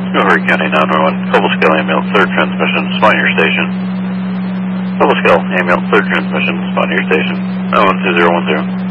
Hurry County 911, Cobblescale ambulance, third transmission, respond to your station. Cobblescale ambulance, third transmission, respond to your station. 91210.